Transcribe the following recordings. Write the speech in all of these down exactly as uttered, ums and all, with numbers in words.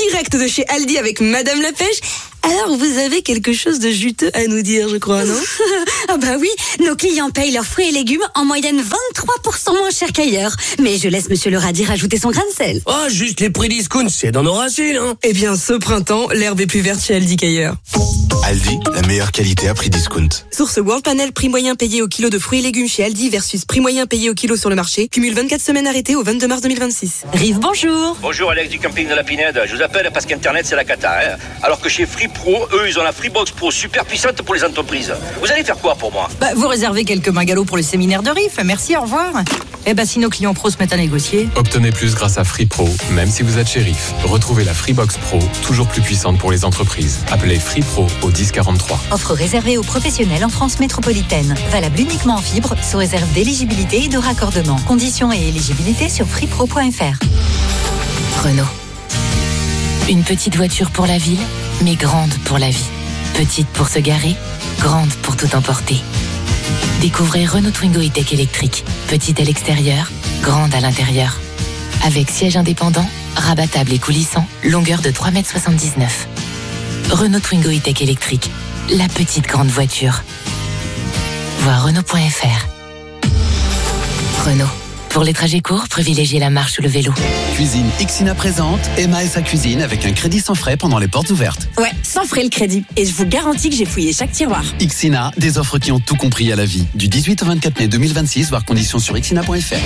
direct de chez Aldi avec Madame la Pêche. Alors, vous avez quelque chose de juteux à nous dire, je crois, non? Ah bah oui, nos clients payent leurs fruits et légumes en moyenne vingt-trois pour cent moins cher qu'ailleurs. Mais je laisse Monsieur le Radis rajouter son grain de sel. Oh, juste les prix discount, c'est dans nos racines, hein. Eh bien, ce printemps, l'herbe est plus verte chez Aldi qu'ailleurs. Aldi, la meilleure qualité à prix discount. Source World Panel, prix moyen payé au kilo de fruits et légumes chez Aldi versus prix moyen payé au kilo sur le marché. Cumule vingt-quatre semaines arrêtées au vingt-deux mars deux mille vingt-six. Rive, bonjour. Bonjour, Alex du camping de la Pinède. Je vous appelle parce qu'Internet, c'est la cata. Hein. Alors que chez Free Pro, eux, ils ont la Freebox Pro super puissante pour les entreprises. Vous allez faire quoi pour moi? Bah, vous réservez quelques bungalows pour le séminaire de Riff. Merci, au revoir. Eh bah, si nos clients pros se mettent à négocier. Obtenez plus grâce à Free Pro, même si vous êtes chez Riff. Retrouvez la Freebox Pro, toujours plus puissante pour les entreprises. Appelez Free Pro au dix quarante-trois. Offre réservée aux professionnels en France métropolitaine. Valable uniquement en fibre, sous réserve d'éligibilité et de raccordement. Conditions et éligibilité sur freepro point f r. Renault. Une petite voiture pour la ville, mais grande pour la vie. Petite pour se garer, grande pour tout emporter. Découvrez Renault Twingo E-Tech électrique. Petite à l'extérieur, grande à l'intérieur. Avec siège indépendant, rabattable et coulissant, longueur de trois mètres soixante-dix-neuf. Renault Twingo E-Tech électrique. La petite grande voiture. Voir Renault point f r. Renault. Pour les trajets courts, privilégiez la marche ou le vélo. Cuisine Ixina présente Emma et sa cuisine avec un crédit sans frais pendant les portes ouvertes. Ouais, sans frais le crédit. Et je vous garantis que j'ai fouillé chaque tiroir. Ixina, des offres qui ont tout compris à la vie. Du dix-huit au vingt-quatre mai deux mille vingt-six, voir conditions sur ixina point f r.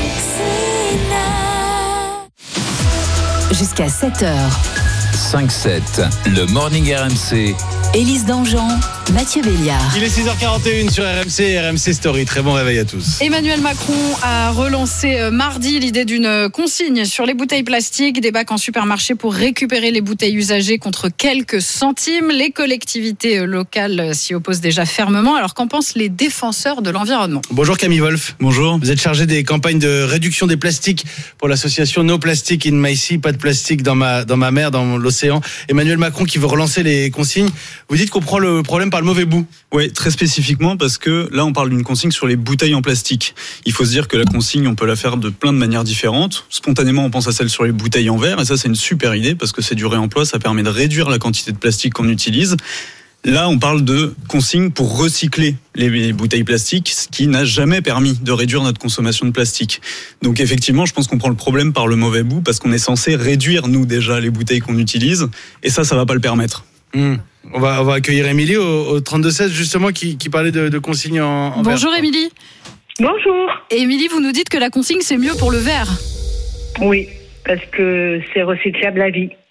Jusqu'à sept heures. cinq sept, le Morning R M C. Élise Dangean, Mathieu Béliard. Il est six heures quarante et une sur R M C, R M C Story. Très bon réveil à tous. Emmanuel Macron a relancé mardi l'idée d'une consigne sur les bouteilles plastiques, des bacs en supermarché pour récupérer les bouteilles usagées contre quelques centimes. Les collectivités locales s'y opposent déjà fermement. Alors qu'en pensent les défenseurs de l'environnement? Bonjour Camille Wolf. Bonjour. Vous êtes chargé des campagnes de réduction des plastiques pour l'association No Plastic in My Sea. Pas de plastique dans ma, dans ma mer, dans l'océan. Emmanuel Macron qui veut relancer les consignes. Vous dites qu'on prend le problème par le mauvais bout. Oui, très spécifiquement parce que là on parle d'une consigne sur les bouteilles en plastique. Il faut se dire que la consigne on peut la faire de plein de manières différentes. Spontanément on pense à celle sur les bouteilles en verre et ça c'est une super idée parce que c'est du réemploi, ça permet de réduire la quantité de plastique qu'on utilise. Là on parle de consigne pour recycler les bouteilles plastiques, ce qui n'a jamais permis de réduire notre consommation de plastique. Donc effectivement je pense qu'on prend le problème par le mauvais bout parce qu'on est censé réduire nous déjà les bouteilles qu'on utilise et ça ça va pas le permettre. Mmh. On va, on va accueillir Émilie au, au trente-deux seize justement qui, qui parlait de, de consignes en, en Bonjour verre. Émilie. Bonjour. Et Émilie, vous nous dites que la consigne c'est mieux pour le verre. Oui, parce que c'est recyclable à vie.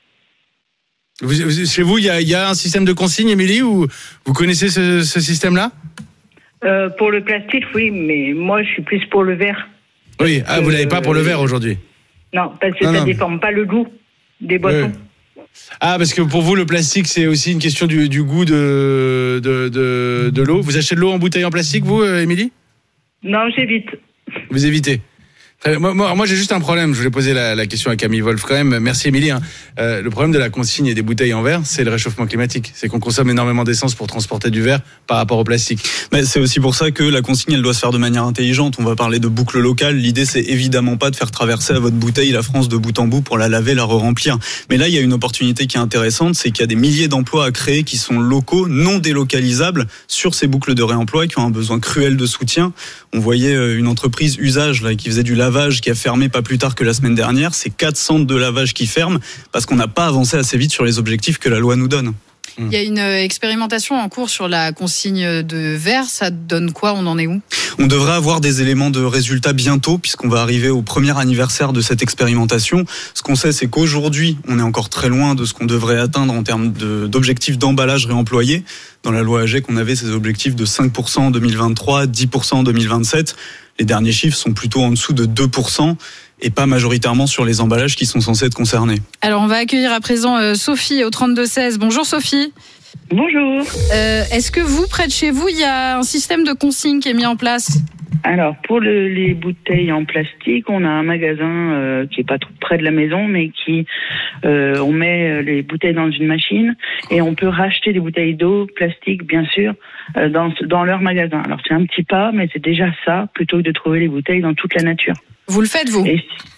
Vous, vous, chez vous, il y a, y a un système de consigne, Émilie, ou vous connaissez ce, ce système-là? euh, Pour le plastique, oui, mais moi je suis plus pour le verre. Oui, ah, vous l'avez pas pour le verre aujourd'hui? Non, parce que non, ça ne non. déforme pas le goût des boissons. Oui. Ah, parce que pour vous, le plastique, c'est aussi une question du, du goût de, de, de, de l'eau. Vous achetez de l'eau en bouteille en plastique, vous, Émilie? Non, j'évite. Vous évitez. Moi, moi, moi, j'ai juste un problème. Je voulais poser la, la question à Camille Wolf quand même. Merci Émilie. Hein. Euh, le problème de la consigne et des bouteilles en verre, c'est le réchauffement climatique. C'est qu'on consomme énormément d'essence pour transporter du verre par rapport au plastique. Mais c'est aussi pour ça que la consigne, elle doit se faire de manière intelligente. On va parler de boucle locale. L'idée, c'est évidemment pas de faire traverser à votre bouteille la France de bout en bout pour la laver, la re-remplir. Mais là, il y a une opportunité qui est intéressante, c'est qu'il y a des milliers d'emplois à créer qui sont locaux, non délocalisables, sur ces boucles de réemploi qui ont un besoin cruel de soutien. On voyait une entreprise usage là qui faisait du lavage qui a fermé pas plus tard que la semaine dernière. C'est quatre centres de lavage qui ferment parce qu'on n'a pas avancé assez vite sur les objectifs que la loi nous donne. Il y a une expérimentation en cours sur la consigne de verre. Ça donne quoi? On en est où? On devrait avoir des éléments de résultats bientôt puisqu'on va arriver au premier anniversaire de cette expérimentation. Ce qu'on sait, c'est qu'aujourd'hui, on est encore très loin de ce qu'on devrait atteindre en termes de, d'objectifs d'emballage réemployé. Dans la loi A G E C, on avait ces objectifs de cinq pour cent en deux mille vingt-trois, dix pour cent en deux mille vingt-sept. Les derniers chiffres sont plutôt en dessous de deux pour cent et pas majoritairement sur les emballages qui sont censés être concernés. Alors on va accueillir à présent euh, Sophie au trente-deux seize. Bonjour Sophie. Bonjour. Euh, est-ce que vous, près de chez vous, il y a un système de consigne qui est mis en place? Alors, pour le, les bouteilles en plastique, on a un magasin euh, qui est pas trop près de la maison, mais qui euh, on met les bouteilles dans une machine et on peut racheter des bouteilles d'eau plastique, bien sûr, euh, dans dans leur magasin. Alors c'est un petit pas, mais c'est déjà ça, plutôt que de trouver les bouteilles dans toute la nature. Vous le faites, vous? Et,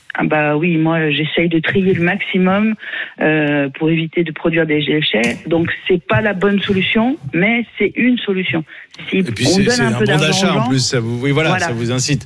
Ah bah oui, moi j'essaye de trier le maximum euh, pour éviter de produire des déchets. Donc c'est pas la bonne solution, mais c'est une solution. Si et puis on c'est, donne c'est un, un peu bon d'argent d'achat aux gens, en plus, ça vous, oui voilà, voilà. ça vous incite.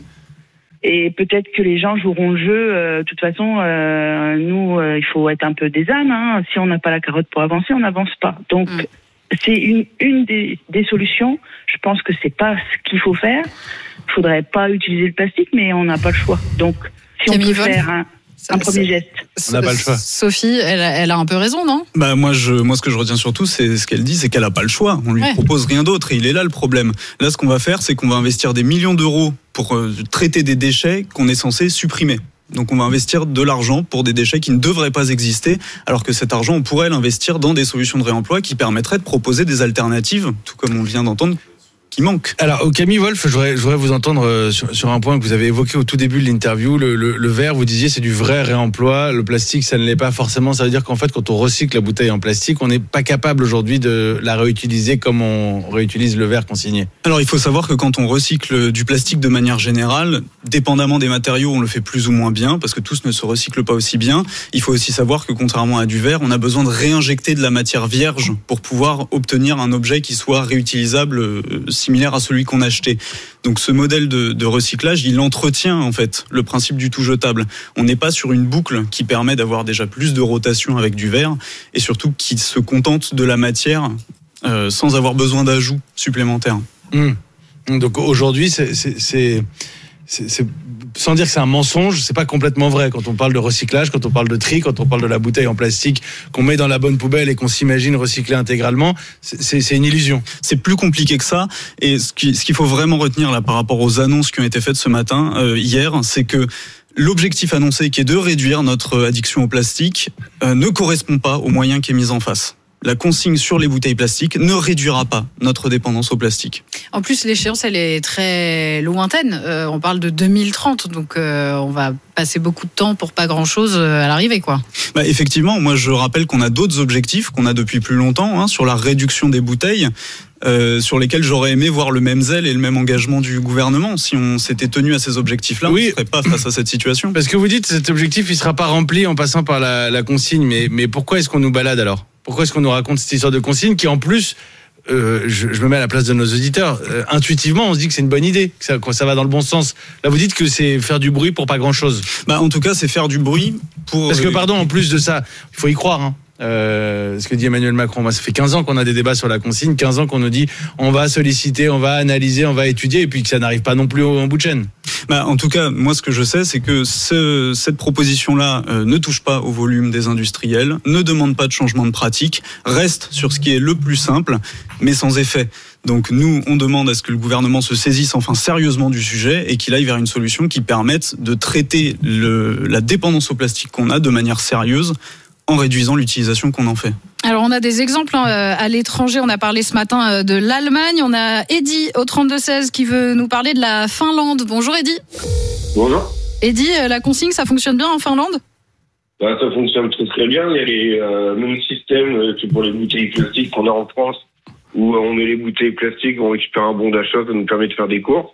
Et peut-être que les gens joueront le jeu. Euh, de toute façon, euh, nous, euh, il faut être un peu des ânes. Hein. Si on n'a pas la carotte pour avancer, on n'avance pas. Donc mmh. c'est une, une des, des solutions. Je pense que c'est pas ce qu'il faut faire. Il faudrait pas utiliser le plastique, mais on n'a pas le choix. Donc si Camille on peut Wolf. faire un Un premier geste. On n'a pas le choix. Sophie, elle a, elle a un peu raison, non ? Bah moi, je, moi, ce que je retiens surtout, c'est ce qu'elle dit, c'est qu'elle a pas le choix. On lui Ouais. propose rien d'autre, et il est là le problème. Là, ce qu'on va faire, c'est qu'on va investir des millions d'euros pour euh, traiter des déchets qu'on est censé supprimer. Donc, on va investir de l'argent pour des déchets qui ne devraient pas exister, alors que cet argent, on pourrait l'investir dans des solutions de réemploi qui permettraient de proposer des alternatives, tout comme on vient d'entendre, qui manque. Alors, Camille Wolf, je voudrais, je voudrais vous entendre euh, sur, sur un point que vous avez évoqué au tout début de l'interview. Le, le, le verre, vous disiez, c'est du vrai réemploi. Le plastique, ça ne l'est pas forcément. Ça veut dire qu'en fait, quand on recycle la bouteille en plastique, on n'est pas capable aujourd'hui de la réutiliser comme on réutilise le verre consigné. Alors, il faut savoir que quand on recycle du plastique de manière générale, dépendamment des matériaux, on le fait plus ou moins bien, parce que tous ne se recyclent pas aussi bien. Il faut aussi savoir que contrairement à du verre, on a besoin de réinjecter de la matière vierge pour pouvoir obtenir un objet qui soit réutilisable, euh, similaire à celui qu'on a acheté. Donc ce modèle de, de recyclage, il entretient en fait le principe du tout jetable. On n'est pas sur une boucle qui permet d'avoir déjà plus de rotation avec du verre, et surtout qui se contente de la matière euh, sans avoir besoin d'ajouts supplémentaires. Mmh. Donc aujourd'hui, c'est, c'est, c'est, c'est, c'est, sans dire que c'est un mensonge, c'est pas complètement vrai quand on parle de recyclage, quand on parle de tri, quand on parle de la bouteille en plastique qu'on met dans la bonne poubelle et qu'on s'imagine recycler intégralement, c'est, c'est, c'est une illusion. C'est plus compliqué que ça, et ce, qui, ce qu'il faut vraiment retenir là par rapport aux annonces qui ont été faites ce matin, euh, hier, c'est que l'objectif annoncé qui est de réduire notre addiction au plastique euh, ne correspond pas aux moyens qui est mis en face. La consigne sur les bouteilles plastiques ne réduira pas notre dépendance au plastique. En plus, l'échéance, elle est très lointaine. Euh, on parle de deux mille trente, donc euh, on va passer beaucoup de temps pour pas grand-chose à l'arrivée, quoi. Bah, effectivement, moi je rappelle qu'on a d'autres objectifs qu'on a depuis plus longtemps, hein, sur la réduction des bouteilles, euh, sur lesquels j'aurais aimé voir le même zèle et le même engagement du gouvernement. Si on s'était tenu à ces objectifs-là, oui. On ne serait pas face à cette situation. Parce que vous dites que cet objectif, il ne sera pas rempli en passant par la, la consigne, mais, mais pourquoi est-ce qu'on nous balade alors ? Pourquoi est-ce qu'on nous raconte cette histoire de consigne qui, en plus, euh, je, je me mets à la place de nos auditeurs, euh, intuitivement, on se dit que c'est une bonne idée, que ça, que ça va dans le bon sens. Là, vous dites que c'est faire du bruit pour pas grand-chose. Bah, en tout cas, c'est faire du bruit pour... Parce que, pardon, en plus de ça, il faut y croire, hein. Euh, ce que dit Emmanuel Macron. Moi, ça fait quinze ans qu'on a des débats sur la consigne, quinze ans qu'on nous dit on va solliciter, on va analyser, on va étudier, et puis que ça n'arrive pas non plus au, au bout de chaîne. Bah, en tout cas, moi, ce que je sais, c'est que ce, cette proposition-là euh, ne touche pas au volume des industriels, ne demande pas de changement de pratique, reste sur ce qui est le plus simple, mais sans effet. Donc nous, on demande à ce que le gouvernement se saisisse enfin sérieusement du sujet et qu'il aille vers une solution qui permette de traiter le, la dépendance au plastique qu'on a de manière sérieuse, en réduisant l'utilisation qu'on en fait. Alors on a des exemples hein, à l'étranger, on a parlé ce matin de l'Allemagne, on a Eddy au trente-deux seize qui veut nous parler de la Finlande. Bonjour Eddy. Bonjour. Eddy, la consigne ça fonctionne bien en Finlande ? Bah, ça fonctionne très très bien, il y a les euh, mêmes systèmes que pour les bouteilles plastiques qu'on a en France, où on met les bouteilles plastiques, on récupère un bon d'achat, ça nous permet de faire des courses.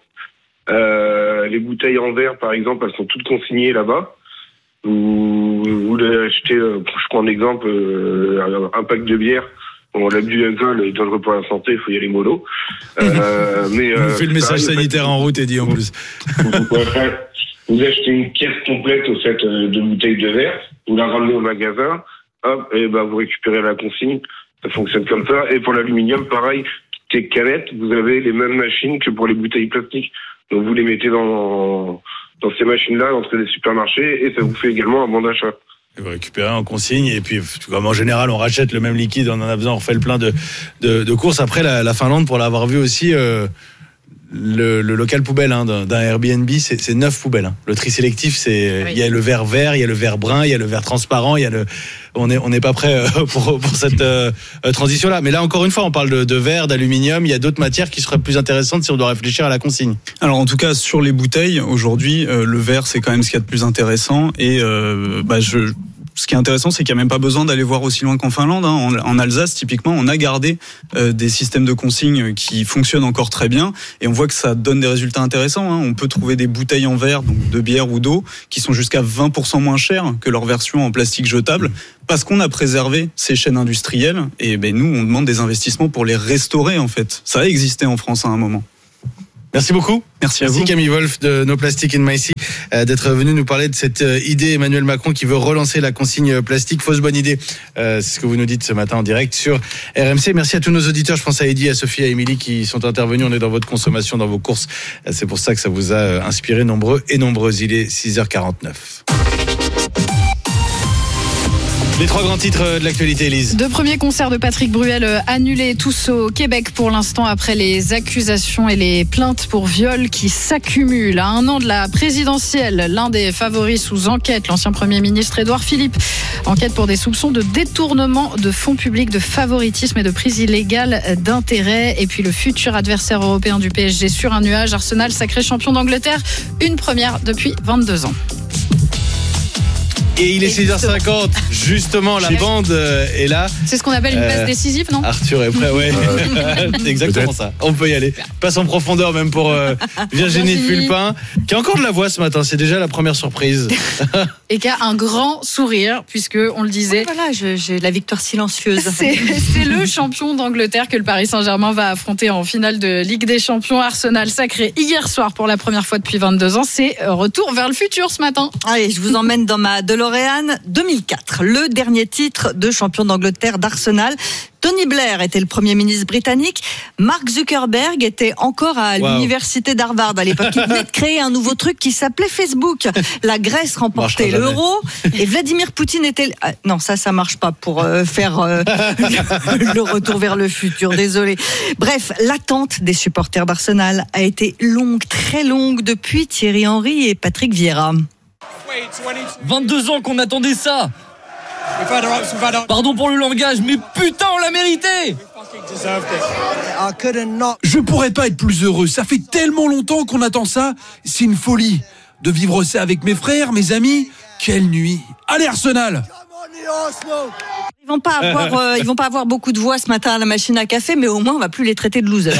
Euh, les bouteilles en verre par exemple, elles sont toutes consignées là-bas. Vous, vous voulez acheter, je prends un exemple, un pack de bière. Bon, l'abus d'alcool est dangereux pour la santé, il faut y aller mollo. Euh, mais, vous euh, fait le message sanitaire en route, Eddy, en plus. Vous, vous achetez une caisse complète au fait de bouteilles de verre, vous la ramenez au magasin, hop, et ben vous récupérez la consigne. Ça fonctionne comme ça. Et pour l'aluminium, pareil, les canettes, vous avez les mêmes machines que pour les bouteilles plastiques. Donc vous les mettez dans dans ces machines-là, l'entrée des supermarchés, et ça vous fait également un bon d'achat. Vous récupérez en consigne, et puis comme en général on rachète le même liquide, on en a besoin, on refait le plein de, de, de courses. Après la, la Finlande, pour l'avoir vu aussi, euh, le, le local poubelle hein, d'un, d'un Airbnb, c'est, c'est neuf poubelles. Hein. Le tri sélectif, c'est il oui. y a le verre vert, il y a le verre brun, il y a le verre transparent, il y a le on est on n'est pas prêt pour pour cette euh, transition là. Mais là encore une fois, on parle de, de verre, d'aluminium. Il y a d'autres matières qui seraient plus intéressantes si on doit réfléchir à la consigne. Alors en tout cas sur les bouteilles aujourd'hui, euh, le verre c'est quand même ce qu'il y a de plus intéressant et euh, bah je ce qui est intéressant, c'est qu'il n'y a même pas besoin d'aller voir aussi loin qu'en Finlande. Hein. En, en Alsace, typiquement, on a gardé euh, des systèmes de consigne qui fonctionnent encore très bien, et on voit que ça donne des résultats intéressants. Hein. On peut trouver des bouteilles en verre, donc de bière ou d'eau, qui sont jusqu'à vingt pour cent moins chères que leur version en plastique jetable, parce qu'on a préservé ces chaînes industrielles. Et ben nous, on demande des investissements pour les restaurer, en fait. Ça a existé en France à un moment. Merci beaucoup. Merci à Merci vous. Camille Wolf de No Plastic in My Sea euh, d'être venu nous parler de cette euh, idée Emmanuel Macron qui veut relancer la consigne plastique. Fausse bonne idée. Euh, c'est ce que vous nous dites ce matin en direct sur R M C. Merci à tous nos auditeurs. Je pense à Eddy, à Sophie, à Émilie qui sont intervenus. On est dans votre consommation, dans vos courses. Euh, c'est pour ça que ça vous a euh, inspiré nombreux et nombreuses. Il est six heures quarante-neuf. Les trois grands titres de l'actualité, Élise. Deux premiers concerts de Patrick Bruel annulés, tous au Québec pour l'instant, après les accusations et les plaintes pour viol qui s'accumulent. À un an de la présidentielle, l'un des favoris sous enquête, l'ancien Premier ministre Édouard Philippe, enquête pour des soupçons de détournement de fonds publics, de favoritisme et de prise illégale d'intérêt. Et puis le futur adversaire européen du P S G sur un nuage, Arsenal sacré champion d'Angleterre, une première depuis vingt-deux ans. Et il est six heures cinquante, justement, la bande est là. C'est ce qu'on appelle une passe euh, décisive, non ? Arthur est prêt, ouais. C'est exactement Peut-être. ça. On peut y aller. Passe en profondeur même pour euh, Virginie Fulpin, qui a encore de la voix ce matin. C'est déjà la première surprise. Et qui a un grand sourire, puisque on le disait. Ouais, voilà, je, j'ai la victoire silencieuse. C'est, c'est le champion d'Angleterre que le Paris Saint-Germain va affronter en finale de Ligue des Champions. Arsenal sacré hier soir pour la première fois depuis vingt-deux ans. C'est retour vers le futur ce matin. Allez, je vous emmène dans ma DeLorean deux mille quatre, le dernier titre de champion d'Angleterre d'Arsenal. Tony Blair était le Premier ministre britannique. Mark Zuckerberg était encore à wow. l'université d'Harvard à l'époque. Il venait de créer un nouveau truc qui s'appelait Facebook. La Grèce remportait l'euro et Vladimir Poutine était... Ah, non, ça, ça marche pas pour euh, faire euh, le retour vers le futur. Désolé. Bref, l'attente des supporters d'Arsenal a été longue, très longue, depuis Thierry Henry et Patrick Vieira. vingt-deux ans qu'on attendait ça. Pardon pour le langage, mais putain, on l'a mérité. Je pourrais pas être plus heureux. Ça fait tellement longtemps qu'on attend ça. C'est une folie de vivre ça avec mes frères, mes amis. Quelle nuit. Allez Arsenal. Ils vont pas avoir, euh, ils vont pas avoir beaucoup de voix ce matin à la machine à café, mais au moins on va plus les traiter de losers.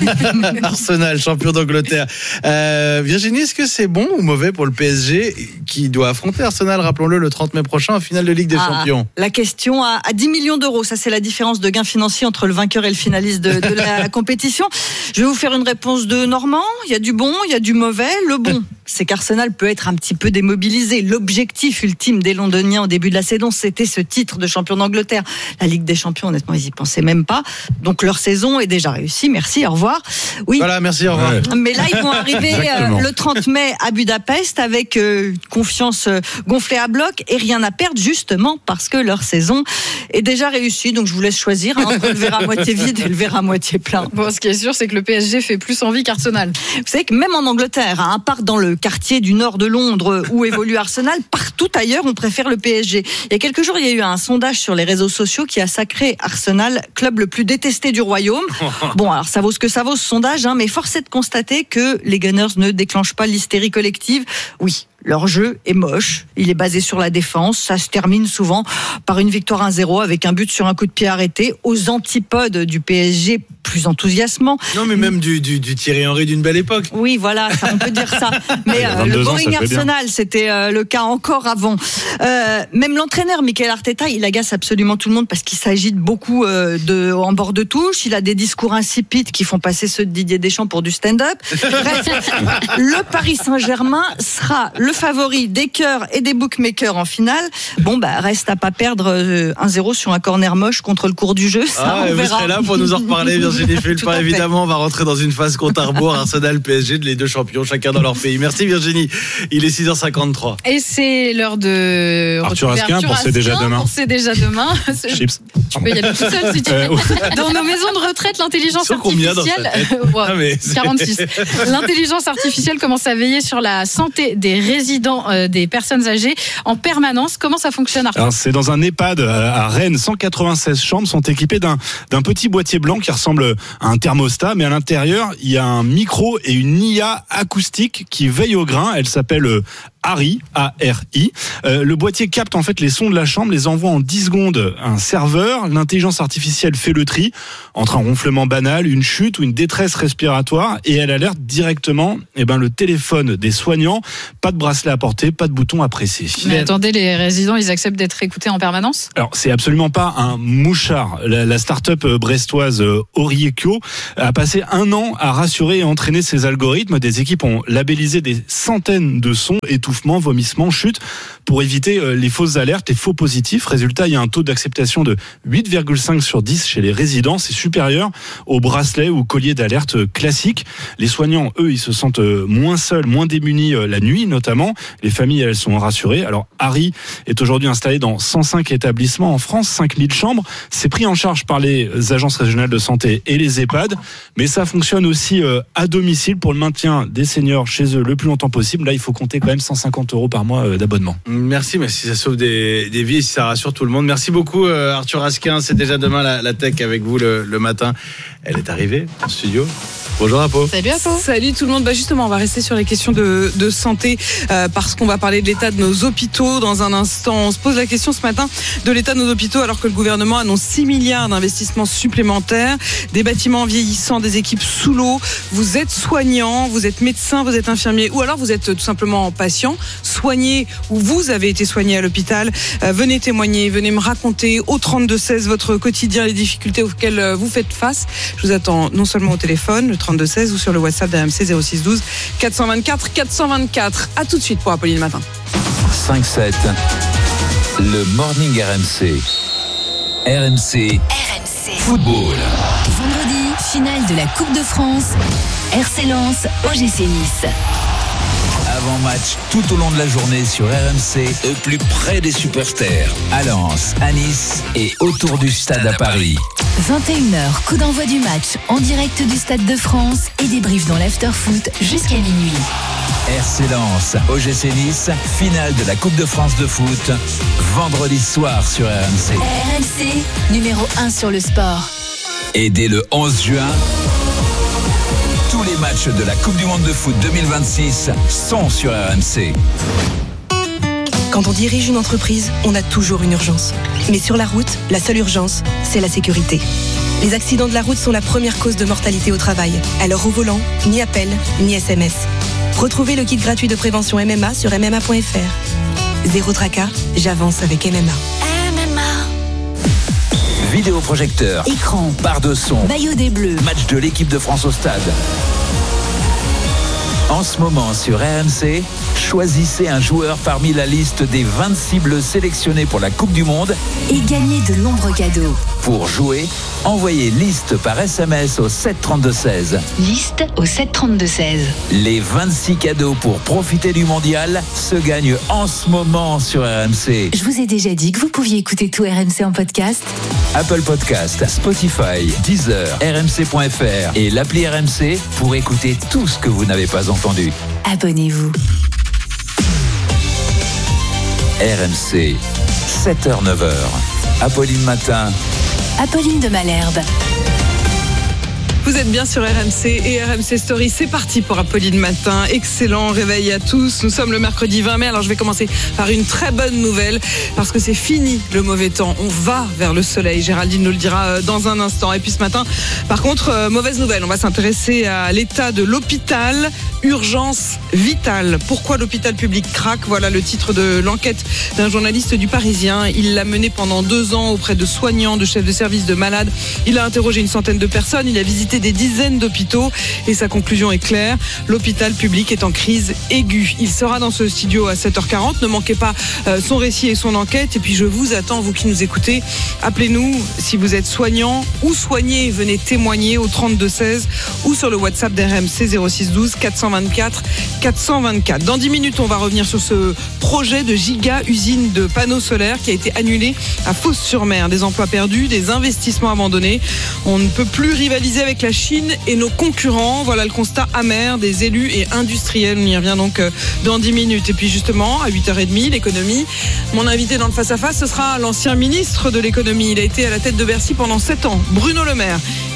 Arsenal, champion d'Angleterre. Euh, Virginie, est-ce que c'est bon ou mauvais pour le P S G qui doit affronter Arsenal, rappelons-le, le trente mai prochain en finale de Ligue des ah, Champions? La question à, à dix millions d'euros, ça c'est la différence de gain financier entre le vainqueur et le finaliste de, de la compétition. Je vais vous faire une réponse de Normand. Il y a du bon, il y a du mauvais. Le bon, c'est qu'Arsenal peut être un petit peu démobilisé. L'objectif ultime des Londoniens au début de la saison, c'était ce titre de champion d'Angleterre. La Ligue des Champions, honnêtement, ils y pensaient même pas. Donc leur saison est déjà réussie. Merci, au revoir. Oui. Voilà, merci, au revoir. Mais là, ils vont arriver euh, le trente mai à Budapest avec euh, confiance euh, gonflée à bloc et rien à perdre, justement parce que leur saison est déjà réussie. Donc je vous laisse choisir hein, entre le verre à moitié vide et le verre à moitié plein. Bon, ce qui est sûr, c'est que le P S G fait plus envie qu'Arsenal. Vous savez que même en Angleterre, hein, à part dans le quartier du nord de Londres où évolue Arsenal, partout ailleurs, on préfère le P S G. Il y a quelques jours, il y a eu un sondage sur les réseaux sociaux qui a sacré Arsenal club le plus détesté du royaume. Bon, alors ça vaut ce que ça vaut ce sondage, hein, mais force est de constater que les Gunners ne déclenchent pas l'hystérie collective. Oui, leur jeu est moche, il est basé sur la défense, ça se termine souvent par une victoire un zéro avec un but sur un coup de pied arrêté, aux antipodes du P S G plus enthousiasmant. Non mais même du, du, du Thierry Henry d'une belle époque. Oui voilà, ça, on peut dire ça. Mais euh, le boring ans, Arsenal, c'était euh, le cas encore avant. Euh, même l'entraîneur Mikel Arteta, il agace absolument tout le monde parce qu'il s'agite beaucoup euh, de, en bord de touche, il a des discours insipides qui font passer ceux de Didier Deschamps pour du stand-up. Bref, le Paris Saint-Germain sera le favori des cœurs et des bookmakers en finale. Bon, bah, reste à pas perdre euh, un zéro sur un corner moche contre le cours du jeu. Ça, ah, on vous verra. serez là pour nous en reparler, Virginie Fulpin. Évidemment, on va rentrer dans une phase compte à rebours. Arsenal, P S G, les deux champions, chacun dans leur pays. Merci Virginie. Il est six heures cinquante-trois. Et c'est l'heure de Arthur Asquin pour C'est déjà demain. Pour C'est déjà demain. Chips. Tu peux y aller tout seul si tu veux. Euh, ouais. Dans nos maisons de retraite, l'intelligence artificielle. Ouais, ah, mais... quarante-six. L'intelligence artificielle commence à veiller sur la santé des résidents, euh, des personnes âgées en permanence. Comment ça fonctionne, Arthur ? Alors, c'est dans un EHPAD à Rennes. cent quatre-vingt-seize chambres sont équipées d'un, d'un petit boîtier blanc qui ressemble à un thermostat, mais à l'intérieur, il y a un micro et une I A acoustique qui veille au grain. Elle s'appelle Harry, A R I. Euh, le boîtier capte en fait les sons de la chambre, les envoie en dix secondes à un serveur. L'intelligence artificielle fait le tri entre un ronflement banal, une chute ou une détresse respiratoire et elle alerte directement eh ben, le téléphone des soignants. Pas de bracelet à porter, pas de bouton à presser. Mais attendez, les résidents, ils acceptent d'être écoutés en permanence ? Alors, c'est absolument pas un mouchard. La, la start-up brestoise Oriekio a passé un an à rassurer et entraîner ses algorithmes. Des équipes ont labellisé des centaines de sons, étouffements, vomissements, chutes, pour éviter les fausses alertes, les faux positifs. Résultat, il y a un taux d'acceptation de huit virgule cinq sur dix chez les résidents. C'est supérieur aux bracelets ou colliers d'alerte classiques. Les soignants, eux, ils se sentent moins seuls, moins démunis la nuit, notamment. Les familles, elles sont rassurées. Alors, Harry est aujourd'hui installé dans cent cinq établissements en France, cinq mille chambres. C'est pris en charge par les agences régionales de santé et les EHPAD. Mais ça fonctionne aussi à domicile pour le maintien des seniors chez eux le plus longtemps possible. Là, il faut compter quand même cent cinquante euros par mois d'abonnement. Merci, mais si ça sauve des, des vies, si ça rassure tout le monde. Merci beaucoup, Arthur Asquin. C'est déjà demain la, la tech avec vous le, le matin. Elle est arrivée en studio. Bonjour Apo. Salut Apo. Salut tout le monde. Bah justement, on va rester sur les questions de, de santé euh, parce qu'on va parler de l'état de nos hôpitaux dans un instant. On se pose la question ce matin de l'état de nos hôpitaux alors que le gouvernement annonce six milliards d'investissements supplémentaires, des bâtiments vieillissants, des équipes sous l'eau. Vous êtes soignant, vous êtes médecin, vous êtes infirmier ou alors vous êtes tout simplement patient, soigné ou vous avez été soigné à l'hôpital. Euh, venez témoigner, venez me raconter au trente-deux seize votre quotidien, les difficultés auxquelles vous faites face. Je vous attends non seulement au téléphone, le trente-deux seize ou sur le WhatsApp d'R M C zéro six douze quatre cent vingt-quatre quatre cent vingt-quatre. À tout de suite pour Apolline Matin. cinq sept, le Morning R M C. R M C. R M C. Football. Vendredi, finale de la Coupe de France. R C Lens, O G C Nice. Avant-match tout au long de la journée sur R M C, au plus près des supporters. À Lens, à Nice et autour du stade à Paris. vingt et une heures, coup d'envoi du match en direct du Stade de France et débrief dans l'after-foot jusqu'à minuit. R C Lens, O G C Nice, finale de la Coupe de France de foot, vendredi soir sur R M C. R M C, numéro un sur le sport. Et dès le onze juin, tous les matchs de la Coupe du Monde de foot deux mille vingt-six sont sur R M C. Quand on dirige une entreprise, on a toujours une urgence. Mais sur la route, la seule urgence, c'est la sécurité. Les accidents de la route sont la première cause de mortalité au travail. Alors au volant, ni appel, ni S M S. Retrouvez le kit gratuit de prévention M M A sur M M A point F R. Zéro tracas, j'avance avec M M A. M M A. Vidéoprojecteur, écran, barre de son, maillot des Bleus, match de l'équipe de France au stade. En ce moment sur R M C, choisissez un joueur parmi la liste des vingt-six bleus sélectionnés pour la Coupe du Monde et gagnez de nombreux cadeaux. Pour jouer, envoyez liste par S M S au sept trente-deux seize. Liste au sept trente-deux seize. Les vingt-six cadeaux pour profiter du mondial se gagnent en ce moment sur R M C. Je vous ai déjà dit que vous pouviez écouter tout R M C en podcast. Apple Podcast, Spotify, Deezer, R M C point F R et l'appli R M C pour écouter tout ce que vous n'avez pas entendu. Abonnez-vous. R M C, sept heures neuf heures. Apolline Matin. Apolline de Malherbe. Vous êtes bien sur R M C et R M C Story. C'est parti pour Apolline Matin. Excellent réveil à tous. Nous sommes le mercredi vingt mai. Alors je vais commencer par une très bonne nouvelle parce que c'est fini le mauvais temps. On va vers le soleil. Géraldine nous le dira dans un instant. Et puis ce matin, par contre, euh, mauvaise nouvelle. On va s'intéresser à l'état de l'hôpital. Urgence vitale. Pourquoi l'hôpital public craque? Voilà le titre de l'enquête d'un journaliste du Parisien. Il l'a mené pendant deux ans auprès de soignants, de chefs de service, de malades. Il a interrogé une centaine de personnes. Il a visité des dizaines d'hôpitaux et sa conclusion est claire. L'hôpital public est en crise aiguë. Il sera dans ce studio à sept heures quarante. Ne manquez pas son récit et son enquête. Et puis je vous attends, vous qui nous écoutez. Appelez-nous si vous êtes soignant ou soigné. Venez témoigner au trente-deux seize ou sur le WhatsApp d'R M C zéro six douze quatre cent vingt-quatre quatre cent vingt-quatre. Dans dix minutes, on va revenir sur ce projet de giga usine de panneaux solaires qui a été annulé à Fos-sur-Mer. Des emplois perdus, des investissements abandonnés. On ne peut plus rivaliser avec la Chine et nos concurrents. Voilà le constat amer des élus et industriels. On y revient donc dans dix minutes. Et puis justement, à huit heures trente, l'économie. Mon invité dans le face-à-face, ce sera l'ancien ministre de l'économie. Il a été à la tête de Bercy pendant sept ans, Bruno Le Maire.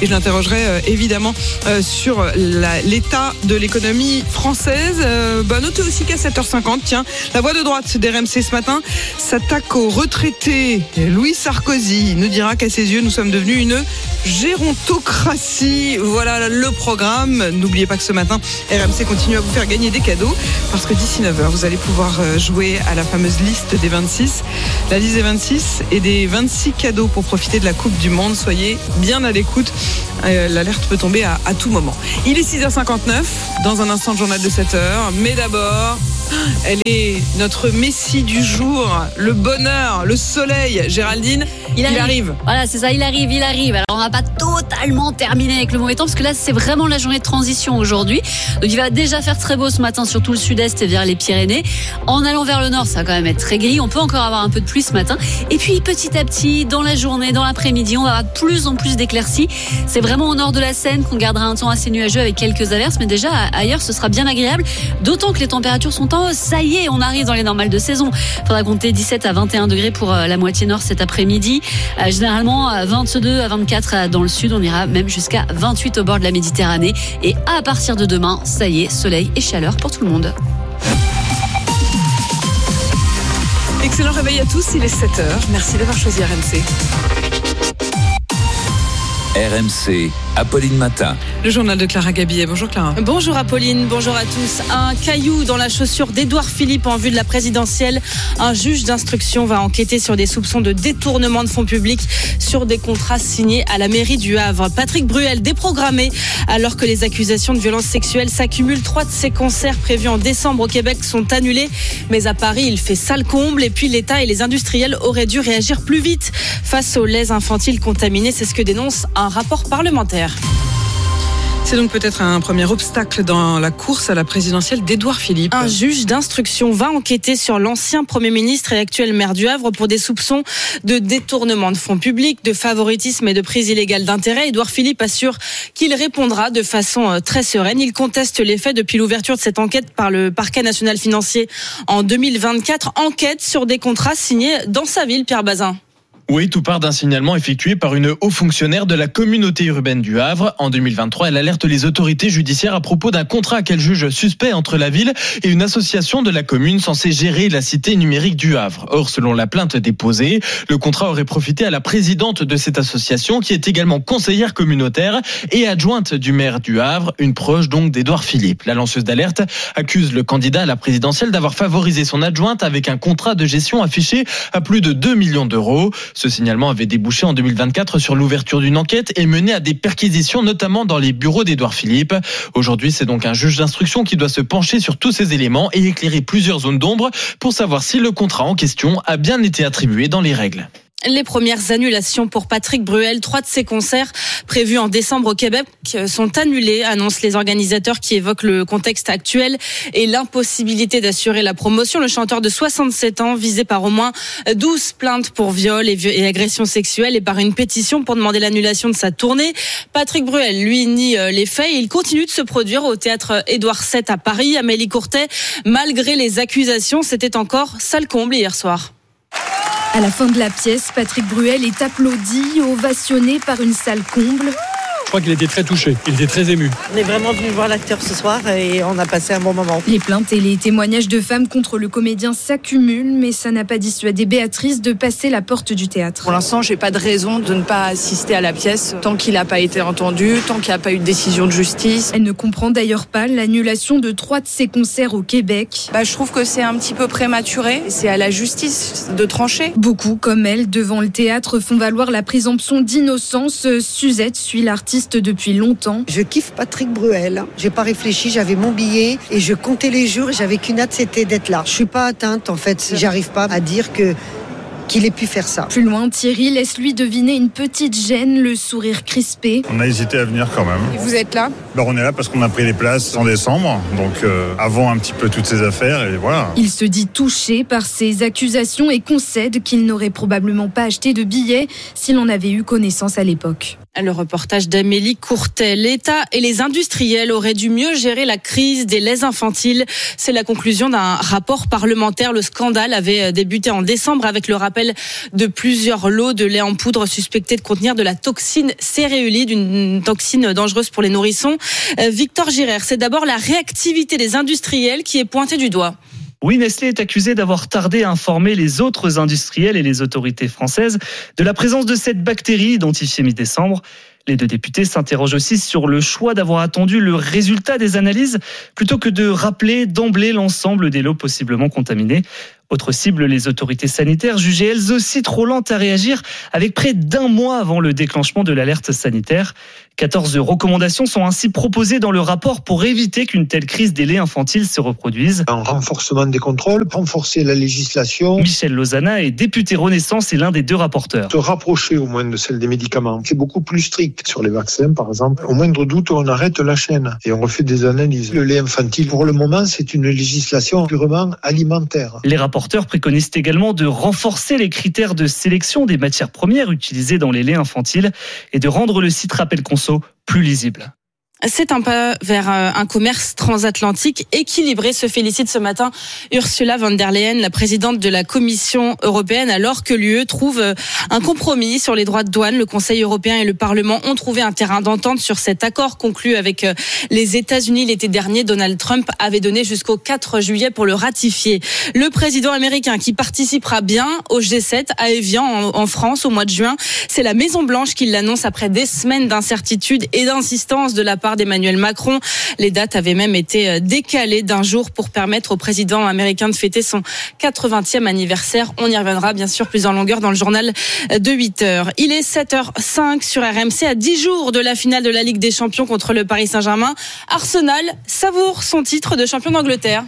et je l'interrogerai euh, évidemment euh, sur la, l'état de l'économie française. Euh, bah, notez aussi qu'à sept heures cinquante, tiens, la voix de droite d'R M C ce matin s'attaque aux retraités. Louis Sarkozy nous dira qu'à ses yeux, nous sommes devenus une gérontocratie. Voilà le programme. N'oubliez pas que ce matin, R M C continue à vous faire gagner des cadeaux parce que d'ici neuf heures, vous allez pouvoir jouer à la fameuse liste des vingt-six. La liste des vingt-six et des vingt-six cadeaux pour profiter de la Coupe du Monde. Soyez bien à l'écoute. Euh, l'alerte peut tomber à, à tout moment. Il est six heures cinquante-neuf. Dans un instant, le journal de sept heures. Mais d'abord, elle est notre messie du jour, le bonheur, le soleil. Géraldine, il arrive. il arrive. Voilà, c'est ça, il arrive, il arrive. Alors, on va pas totalement terminer avec le mauvais temps parce que là, c'est vraiment la journée de transition aujourd'hui. Donc, il va déjà faire très beau ce matin sur tout le sud-est et vers les Pyrénées. En allant vers le nord, ça va quand même être très gris. On peut encore avoir un peu de pluie ce matin. Et puis, petit à petit, dans la journée, dans l'après-midi, on va avoir de plus en plus d'éclaircies. C'est vraiment au nord de la Seine qu'on gardera un temps assez nuageux avec quelques averses. Mais déjà, ailleurs, ce sera bien agréable. D'autant que les températures sont en hausse. Ça y est, on arrive dans les normales de saison. Il faudra compter dix-sept à vingt et un degrés pour la moitié nord cet après-midi. Euh, généralement, vingt-deux à vingt-quatre dans le sud. On ira même jusqu'à vingt-huit au bord de la Méditerranée. Et à partir de demain, ça y est, soleil et chaleur pour tout le monde. Excellent réveil à tous, il est sept heures. Merci d'avoir choisi R M C. R M C, Apolline Matin. Le journal de Clara Gabillet. Bonjour Clara. Bonjour Apolline, bonjour à tous. Un caillou dans la chaussure d'Édouard Philippe en vue de la présidentielle. Un juge d'instruction va enquêter sur des soupçons de détournement de fonds publics sur des contrats signés à la mairie du Havre. Patrick Bruel déprogrammé alors que les accusations de violences sexuelles s'accumulent. Trois de ses concerts prévus en décembre au Québec sont annulés. Mais à Paris, il fait sale comble. Et puis l'État et les industriels auraient dû réagir plus vite face aux laits infantiles contaminés. C'est ce que dénonce un rapport parlementaire. C'est donc peut-être un premier obstacle dans la course à la présidentielle d'Édouard Philippe. Un juge d'instruction va enquêter sur l'ancien Premier ministre et actuel maire du Havre pour des soupçons de détournement de fonds publics, de favoritisme et de prise illégale d'intérêt. Édouard Philippe assure qu'il répondra de façon très sereine. Il conteste les faits depuis l'ouverture de cette enquête par le parquet national financier en deux mille vingt-quatre. Enquête sur des contrats signés dans sa ville, Pierre Bazin. Oui, tout part d'un signalement effectué par une haut fonctionnaire de la communauté urbaine du Havre. En deux mille vingt-trois, elle alerte les autorités judiciaires à propos d'un contrat qu'elle juge suspect entre la ville et une association de la commune censée gérer la cité numérique du Havre. Or, selon la plainte déposée, le contrat aurait profité à la présidente de cette association qui est également conseillère communautaire et adjointe du maire du Havre, une proche donc d'Édouard Philippe. La lanceuse d'alerte accuse le candidat à la présidentielle d'avoir favorisé son adjointe avec un contrat de gestion affiché à plus de deux millions d'euros. Ce signalement avait débouché en deux mille vingt-quatre sur l'ouverture d'une enquête et mené à des perquisitions, notamment dans les bureaux d'Édouard Philippe. Aujourd'hui, c'est donc un juge d'instruction qui doit se pencher sur tous ces éléments et éclairer plusieurs zones d'ombre pour savoir si le contrat en question a bien été attribué dans les règles. Les premières annulations pour Patrick Bruel. Trois de ses concerts prévus en décembre au Québec sont annulés, annoncent les organisateurs qui évoquent le contexte actuel et l'impossibilité d'assurer la promotion. Le chanteur de soixante-sept ans, visé par au moins douze plaintes pour viol et, et agression sexuelle et par une pétition pour demander l'annulation de sa tournée. Patrick Bruel, lui, nie les faits et il continue de se produire au théâtre Édouard sept à Paris. Amélie Courtet, malgré les accusations, c'était encore sale comble hier soir. À la fin de la pièce, Patrick Bruel est applaudi, ovationné par une salle comble. Je crois qu'il était très touché, il était très ému. On est vraiment venu voir l'acteur ce soir et on a passé un bon moment. Les plaintes et les témoignages de femmes contre le comédien s'accumulent, mais ça n'a pas dissuadé Béatrice de passer la porte du théâtre. Pour l'instant, j'ai pas de raison de ne pas assister à la pièce tant qu'il n'a pas été entendu, tant qu'il n'y a pas eu de décision de justice. Elle ne comprend d'ailleurs pas l'annulation de trois de ses concerts au Québec. Bah, je trouve que c'est un petit peu prématuré. C'est à la justice de trancher. Beaucoup, comme elle, devant le théâtre, font valoir la présomption d'innocence. Suzette suit l'artiste depuis longtemps. Je kiffe Patrick Bruel. J'ai pas réfléchi, j'avais mon billet et je comptais les jours et j'avais qu'une hâte, c'était d'être là. Je suis pas atteinte en fait, j'arrive pas à dire que qu'il ait pu faire ça. Plus loin, Thierry laisse lui deviner une petite gêne, le sourire crispé. On a hésité à venir quand même. Et vous êtes là ? Ben, on est là parce qu'on a pris les places en décembre, donc euh, avant un petit peu toutes ces affaires et voilà. Il se dit touché par ces accusations et concède qu'il n'aurait probablement pas acheté de billets s'il en avait eu connaissance à l'époque. Le reportage d'Amélie Courtet. L'État et les industriels auraient dû mieux gérer la crise des laits infantiles. C'est la conclusion d'un rapport parlementaire. Le scandale avait débuté en décembre avec le rappel de plusieurs lots de lait en poudre suspectés de contenir de la toxine céréolide, une toxine dangereuse pour les nourrissons. Victor Girer, c'est d'abord la réactivité des industriels qui est pointée du doigt. Oui, Nestlé est accusé d'avoir tardé à informer les autres industriels et les autorités françaises de la présence de cette bactérie identifiée mi-décembre. Les deux députés s'interrogent aussi sur le choix d'avoir attendu le résultat des analyses plutôt que de rappeler d'emblée l'ensemble des lots possiblement contaminés. Autre cible, les autorités sanitaires jugées elles aussi trop lentes à réagir avec près d'un mois avant le déclenchement de l'alerte sanitaire. quatorze recommandations sont ainsi proposées dans le rapport pour éviter qu'une telle crise des laits infantiles se reproduise. Un renforcement des contrôles, renforcer la législation. Michel Lozana est député Renaissance et l'un des deux rapporteurs. Se rapprocher au moins de celle des médicaments. C'est beaucoup plus strict sur les vaccins par exemple. Au moindre doute, on arrête la chaîne et on refait des analyses. Le lait infantile, pour le moment, c'est une législation purement alimentaire. Les rapporteurs préconisent également de renforcer les critères de sélection des matières premières utilisées dans les laits infantiles et de rendre le site Rappel Conso plus lisible. C'est un pas vers un commerce transatlantique équilibré, se félicite ce matin Ursula von der Leyen, la présidente de la Commission européenne, alors que l'U E trouve un compromis sur les droits de douane. Le Conseil européen et le Parlement ont trouvé un terrain d'entente sur cet accord conclu avec les États-Unis l'été dernier. Donald Trump avait donné jusqu'au quatre juillet pour le ratifier. Le président américain qui participera bien au G sept à Évian en France au mois de juin, c'est la Maison-Blanche qui l'annonce après des semaines d'incertitude et d'insistance de la part d'Emmanuel Macron. Les dates avaient même été décalées d'un jour pour permettre au président américain de fêter son quatre-vingtième anniversaire. On y reviendra bien sûr plus en longueur dans le journal de huit heures. Il est sept heures cinq sur R M C, à dix jours de la finale de la Ligue des Champions contre le Paris Saint-Germain. Arsenal savoure son titre de champion d'Angleterre.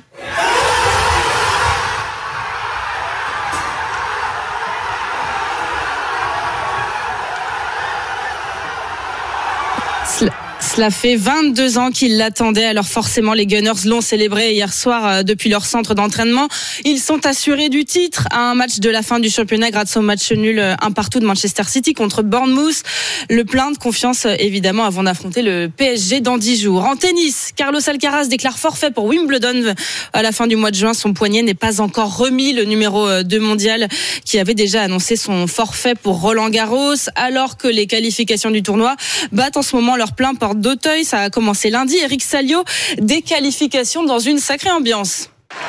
Cela fait vingt-deux ans qu'ils l'attendaient, alors forcément les Gunners l'ont célébré hier soir depuis leur centre d'entraînement. Ils sont assurés du titre à un match de la fin du championnat grâce au match nul un partout de Manchester City contre Bournemouth. Le plein de confiance évidemment avant d'affronter le P S G dans dix jours. En tennis, Carlos Alcaraz déclare forfait pour Wimbledon à la fin du mois de juin. Son poignet n'est pas encore remis. Le numéro deux mondial qui avait déjà annoncé son forfait pour Roland Garros, alors que les qualifications du tournoi battent en ce moment leur plein porte d'Auteuil. Ça a commencé lundi. Eric Salio, des qualifications dans une sacrée ambiance.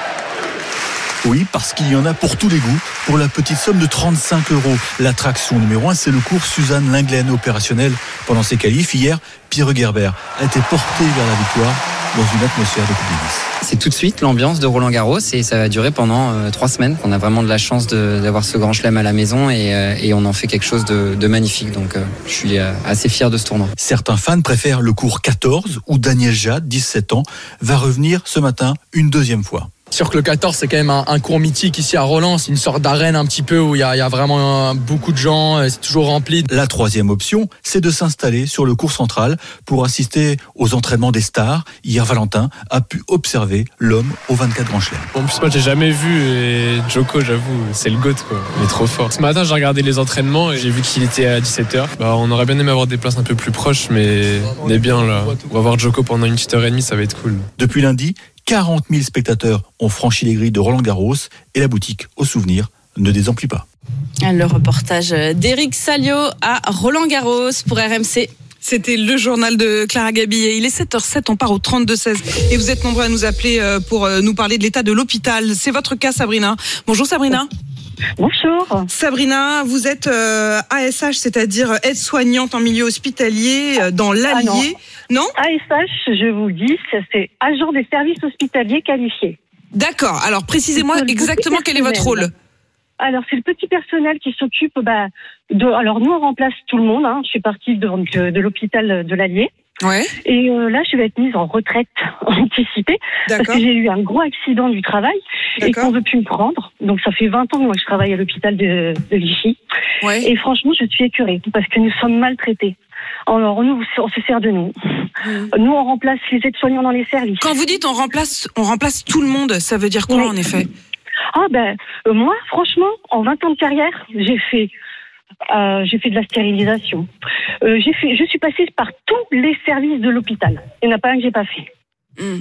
Oui, parce qu'il y en a pour tous les goûts, pour la petite somme de trente-cinq euros. L'attraction numéro un, c'est le cours Suzanne Lenglen opérationnel. Pendant ses qualifs, hier, Pierre Gerber a été porté vers la victoire dans une atmosphère de Coupe Davis. C'est tout de suite l'ambiance de Roland Garros et ça va durer pendant euh, trois semaines. On a vraiment de la chance de, d'avoir ce grand chelem à la maison et, euh, et on en fait quelque chose de, de magnifique. Donc euh, je suis euh, assez fier de ce tournoi. Certains fans préfèrent le cours quatorze où Daniel Jade, dix-sept ans, va revenir ce matin une deuxième fois. Sûr que le quatorze, c'est quand même un, un cours mythique ici à Roland. C'est une sorte d'arène un petit peu où il y a, il y a vraiment un, beaucoup de gens. C'est toujours rempli. La troisième option, c'est de s'installer sur le cours central pour assister aux entraînements des stars. Hier, Valentin a pu observer l'homme aux vingt-quatre grands chelems. En plus, moi, j'ai jamais vu et Djoko, j'avoue, c'est le GOAT, quoi. Il est trop fort. Ce matin, j'ai regardé les entraînements et j'ai vu qu'il était à dix-sept heures. Bah, on aurait bien aimé avoir des places un peu plus proches, mais on est bien là. On va voir Djoko pendant une petite heure et demie, ça va être cool. Depuis lundi, quarante mille spectateurs ont franchi les grilles de Roland Garros et la boutique au souvenir ne désemplit pas. Le reportage d'Éric Salio à Roland Garros pour R M C. C'était le journal de Clara Gabillet. Il est sept heures sept, on part au trente-deux seize. Et vous êtes nombreux à nous appeler pour nous parler de l'état de l'hôpital. C'est votre cas, Sabrina. Bonjour Sabrina. Bonjour. Sabrina, vous êtes euh, A S H, c'est-à-dire aide-soignante en milieu hospitalier euh, dans l'Allier. Ah non, non A S H, je vous le dis, c'est agent des services hospitaliers qualifiés. D'accord. Alors précisez-moi exactement quel est votre rôle. Alors c'est le petit personnel qui s'occupe bah, de. Alors nous on remplace tout le monde. Hein. Je suis partie de, donc, de l'hôpital de l'Allier. Ouais. Et euh, là, je vais être mise en retraite anticipée. D'accord. Parce que j'ai eu un gros accident du travail. D'accord. Et qu'on ne veut plus me prendre. Donc ça fait vingt ans que moi je travaille à l'hôpital de, de Vichy. Ouais. Et franchement, je suis écœurée parce que nous sommes maltraités. Alors nous, on se sert de nous. Mmh. Nous, on remplace les aides-soignants dans les services. Quand vous dites on remplace, on remplace tout le monde, ça veut dire quoi oui. En effet? Ah ben, euh, moi, franchement, en vingt ans de carrière, j'ai fait Euh, j'ai fait de la stérilisation. Euh, j'ai fait, je suis passée par tous les services de l'hôpital. Il n'y en a pas un que j'ai pas fait. Mmh.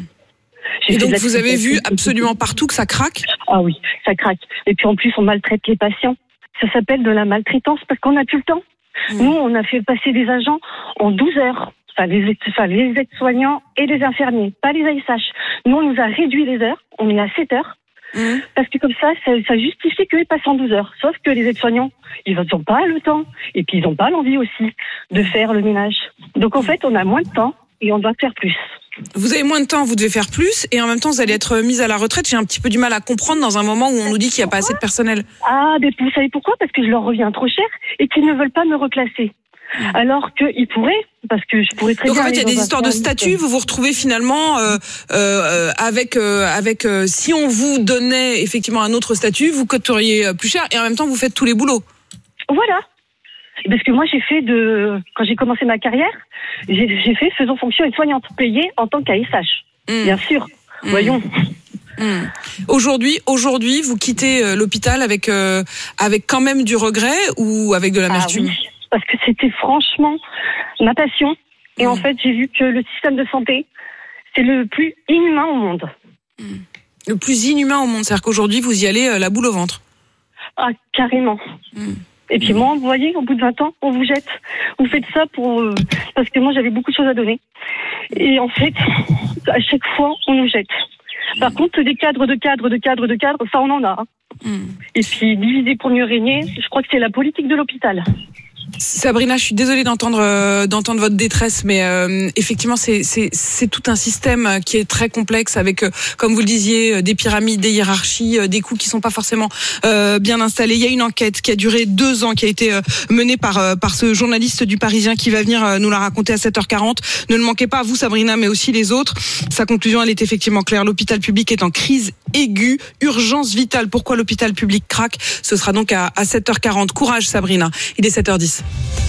Et donc vous avez vu absolument partout que ça craque ? Ah oui, ça craque. Et puis en plus, on maltraite les patients. Ça s'appelle de la maltraitance parce qu'on n'a plus le temps. Mmh. Nous, on a fait passer des agents en douze heures. Enfin, les, enfin, les aides-soignants et les infirmiers, pas les A S H. Nous, on nous a réduit les heures. On est à sept heures. Mmh. Parce que comme ça, ça, ça justifie qu'ils passent en douze heures. Sauf que les aides-soignants, ils n'ont pas le temps. Et puis, ils n'ont pas l'envie aussi de faire le ménage. Donc, en fait, on a moins de temps et on doit faire plus. Vous avez moins de temps, vous devez faire plus, et en même temps, vous allez être mise à la retraite. J'ai un petit peu du mal à comprendre dans un moment où on nous dit qu'il n'y a pas assez de personnel. Ah, mais vous savez pourquoi ? Parce que je leur reviens trop cher et qu'ils ne veulent pas me reclasser. Alors qu'ils pourraient, parce que je pourrais très Donc bien... Donc en fait, il y a des histoires de statut, vous vous retrouvez finalement euh, euh, avec, euh, avec euh, si on vous donnait effectivement un autre statut, vous coteriez plus cher, et en même temps, vous fêtes tous les boulots. Voilà. Parce que moi, j'ai fait de... Quand j'ai commencé ma carrière, j'ai, j'ai fait faisant fonction aide-soignante, payée en tant qu'A S H. Mmh. Bien sûr. Mmh. Voyons. Mmh. Aujourd'hui, aujourd'hui, vous quittez euh, l'hôpital avec, euh, avec quand même du regret ou avec de l'amertume ? Ah oui, parce que c'était franchement ma passion. Et mmh. en fait, j'ai vu que le système de santé, c'est le plus inhumain au monde. Mmh. Le plus inhumain au monde, c'est-à-dire qu'aujourd'hui, vous y allez euh, la boule au ventre. Ah, carrément. Mmh. Et puis moi, vous voyez, au bout de vingt ans, on vous jette. Vous faites ça pour... Euh, parce que moi, j'avais beaucoup de choses à donner. Et en fait, à chaque fois, on nous jette. Par contre, des cadres, de cadres, de cadres, de cadres, ça, on en a. Mm. Et puis, diviser pour mieux régner, je crois que c'est la politique de l'hôpital. Sabrina, je suis désolée d'entendre euh, d'entendre votre détresse, mais euh, effectivement, c'est c'est c'est tout un système qui est très complexe avec, euh, comme vous le disiez, des pyramides, des hiérarchies, euh, des coûts qui sont pas forcément euh, bien installés. Il y a une enquête qui a duré deux ans, qui a été euh, menée par euh, par ce journaliste du Parisien qui va venir euh, nous la raconter à sept heures quarante. Ne le manquez pas, vous Sabrina, mais aussi les autres. Sa conclusion, elle est effectivement claire. L'hôpital public est en crise aiguë, urgence vitale. Pourquoi l'hôpital public craque ? Ce sera donc à, à sept heures quarante. Courage Sabrina. Il est sept heures dix.